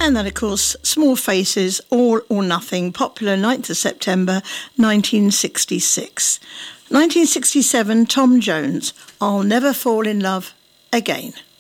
And then, of course, Small Faces, All or Nothing, popular 9th of September 1966. 1967, Tom Jones, I'll Never Fall in Love Again.